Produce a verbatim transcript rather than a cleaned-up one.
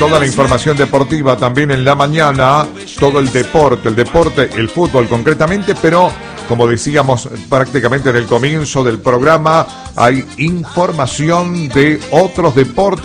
toda la información deportiva también en la mañana, todo el deporte, el deporte, el fútbol concretamente, pero como decíamos prácticamente en el comienzo del programa, hay información de otros deportes.